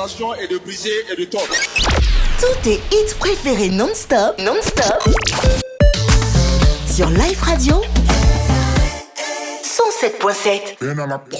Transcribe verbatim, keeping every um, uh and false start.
d'exaltation et de brisé et de top. Tous tes hits préférés non-stop, non-stop, sur Life Radio cent sept point sept.